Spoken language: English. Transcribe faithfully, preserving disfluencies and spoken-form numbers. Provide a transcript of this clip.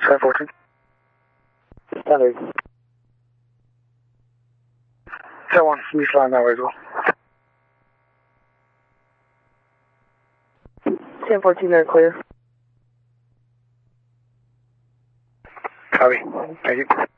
ten fourteen. Standard. ten one, me flying that way as well. ten fourteen, they're clear. Copy. Thank you.